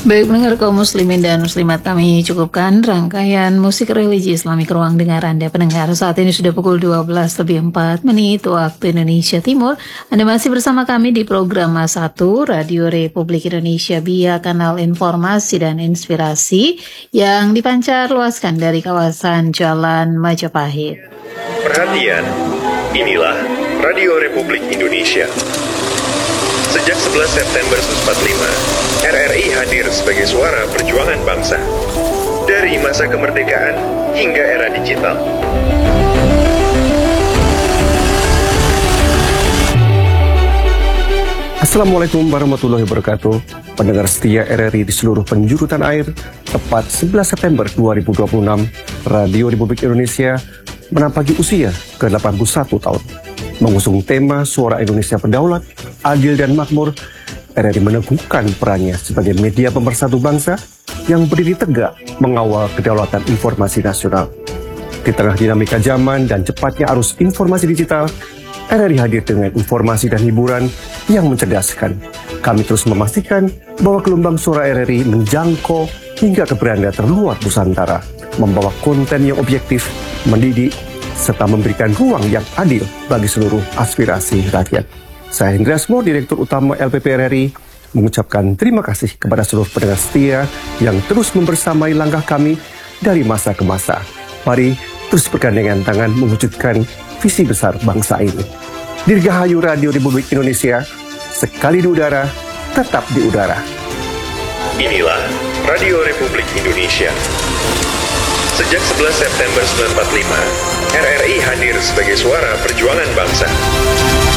Baik pendengar kaum muslimin dan muslimat, kami cukupkan rangkaian musik religi Islamik Ruang Dengar Anda pendengar. Saat ini sudah pukul 12:04 waktu Indonesia Timur. Anda masih bersama kami di program A1 Radio Republik Indonesia via kanal informasi dan inspirasi yang dipancar luaskan dari kawasan Jalan Majapahit. Perhatian, inilah Radio Republik Indonesia. Sejak 11 September 1945, RRI hadir sebagai suara perjuangan bangsa. Dari masa kemerdekaan hingga era digital. Assalamualaikum warahmatullahi wabarakatuh. Pendengar setia RRI di seluruh penjuru tanah air, tepat 11 September 2026, Radio Republik Indonesia menampaki usia ke-81 tahun. Mengusung tema Suara Indonesia Berdaulat, Adil dan Makmur, RRI meneguhkan perannya sebagai media pemersatu bangsa yang berdiri tegak mengawal kedaulatan informasi nasional. Di tengah dinamika zaman dan cepatnya arus informasi digital, RRI hadir dengan informasi dan hiburan yang mencerdaskan. Kami terus memastikan bahwa gelombang suara RRI menjangkau hingga ke beranda terluar Nusantara, membawa konten yang objektif, mendidik, serta memberikan ruang yang adil bagi seluruh aspirasi rakyat. Saya Hendra Asmo, Direktur Utama LPP RRI, mengucapkan terima kasih kepada seluruh pendengar setia yang terus membersamai langkah kami dari masa ke masa. Mari terus bergandengan tangan mewujudkan visi besar bangsa ini. Dirgahayu Radio Republik Indonesia, sekali di udara, tetap di udara. Inilah Radio Republik Indonesia. Sejak 11 September 1945, RRI hadir sebagai suara perjuangan bangsa.